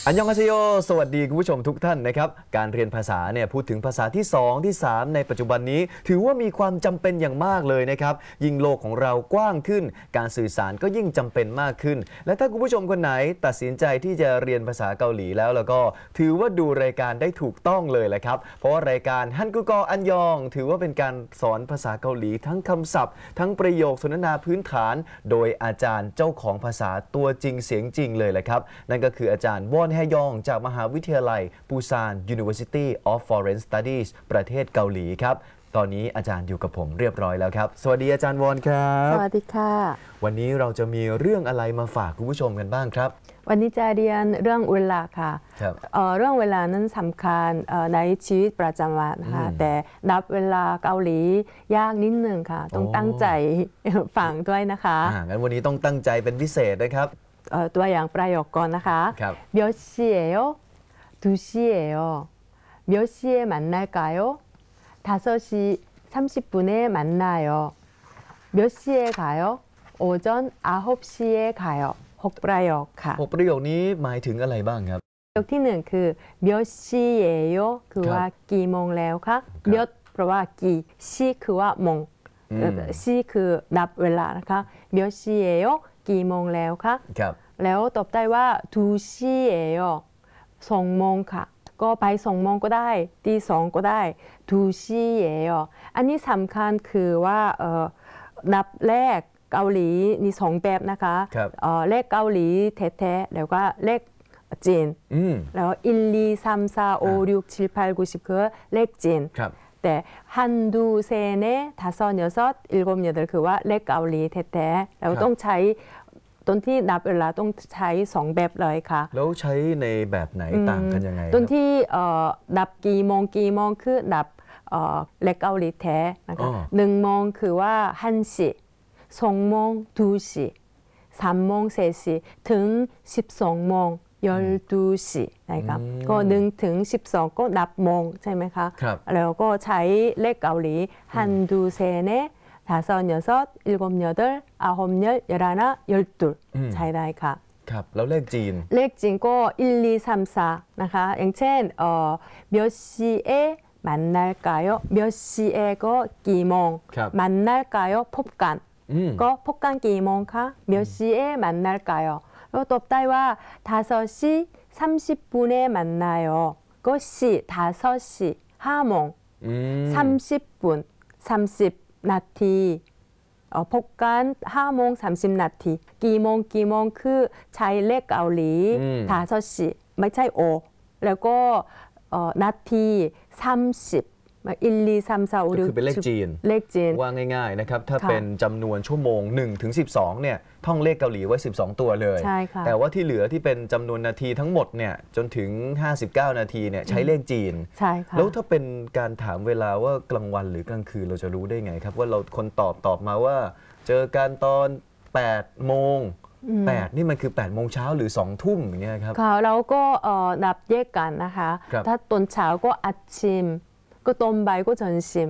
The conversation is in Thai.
อันยองอาเซโยสวัสดีคุณผู้ชมทุกท่านนะครับการเรียนภาษาเนี่ยพูดถึงภาษาที่2ที่3ในปัจจุบันนี้ถือว่ามีความจำเป็นอย่างมากเลยนะครับยิ่งโลกของเรากว้างขึ้นการสื่อสารก็ยิ่งจำเป็นมากขึ้นและถ้าคุณผู้ชมคนไหนตัดสินใจที่จะเรียนภาษาเกาหลีแล้วก็ถือว่าดูรายการได้ถูกต้องเลยแหละครับเพราะว่ารายการฮันกุกออันยองถือว่าเป็นการสอนภาษาเกาหลีทั้งคำศัพท์ทั้งประโยคสนทนาพื้นฐานโดยอาจารย์เจ้าของภาษาตัวจริงเสียงจริงเลยแหละครับนั่นก็คืออาจารย์วอนแฮยองจากมหาวิทยาลัยปูซาน University of Foreign Studies ประเทศเกาหลีครับตอนนี้อาจารย์อยู่กับผมเรียบร้อยแล้วครับสวัสดีอาจารย์วอนครับสวัสดีค่ะวันนี้เราจะมีเรื่องอะไรมาฝากคุณผู้ชมกันบ้างครับวันนี้จะเรียนเรื่องเวลาค่ะเรื่องเวลานั้นสำคัญในชีวิตประจำวันค่ะแต่นับเวลาเกาหลียากนิดนึงค่ะต้องตั้งใจฟังด้วยนะคะงั้นวันนี้ต้องตั้งใจเป็นพิเศษนะครับตัวอย่างประโยคก่อนนะคะ몇 시예요? 2시예요. 몇 시에 만날까요? 5시 30분에 만나요. 몇 시에 가요? 오전 9시에 가요. 6ประโยคค่ะ 6ประโยคนี้หมายถึงอะไรบ้างครับประโยคที่1คือ몇 시예요คือว่ากี่โมงแล้วคะ몇แปลว่ากี่시คือว่าโมง시คือนับเวลานะคะ몇 시예요กี่โมงแล้วคะแล้วตอบได้ว่า2시예요 2 โมงค่ะก็ไป2 โมงก็ได้ตี 2ก็ได้2시예요อันนี้สำคัญคือว่านับเลขเกาหลีมี2แบบนะคะเลขเกาหลีแท้ๆแล้วก็เลขจีนแล้ว1 2 3 4 5 6 7 8 9 10คือเลขจีนแต่한두 셋넷 다섯 여섯 일곱 여덟คือว่าเลขเกาหลีแท้ๆแล้วต้องใช้ตอนที่นับเวลาต้องใช้2แบบเลยค่ะแล้วใช้ในแบบไหนต่างกันยังไงตอนที่นับกี่โมงคือนับเลขเกาหลีแท้นะคะ1 โมงคือว่า1시 2 โมง2시 3 โมง4시ถึง12 โมง12시นะครับก็1ถึง12ก็นับโมงใช่ไหมคะแล้วก็ใช้เลขเกาหลี한두 셋넷 다섯 여섯 일곱 여덟 아홉 열 열하나 열둘ใช้ได้ค่ะครับแล้วเลขจีนก็1 2 3 4นะคะอย่างเช่น몇 시에 만날까요 몇 시에ก็กี่โมง만날까요พบกันก็พบกันกี่โมงคะ몇 시에 만날까요แล้วตอบได้ว่า 5시 30분에 만나요. 그 시, 5시, 5 โมง 30분, 30 นาทีพบกัน5 โมง 30 นาทีกี่โมงคือใช้เลขเกาหลี5시ไม่ใช่โอแล้วก็นาที301 2 3 4 5 6 คือเป็นเลขจีนว่าง่ายๆนะครับถ้าเป็นจำนวนชั่วโมง1ถึง12เนี่ยท่องเลขเกาหลีไว้12ตัวเลยแต่ว่าที่เหลือที่เป็นจำนวนนาทีทั้งหมดเนี่ยจนถึง59นาทีเนี่ยใช้เลขจีนแล้วถ้าเป็นการถามเวลาว่ากลางวันหรือกลางคืนเราจะรู้ได้ไงครับว่าเราคนตอบมาว่าเจอกันตอน8 โมง8นี่มันคือ8 โมงเช้าหรือ2 ทุ่มอย่างเงี้ยครับเราก็นับแยกกันนะคะถ้าตอนเช้าก็อาชิมก็ตอนบ่ายก็점심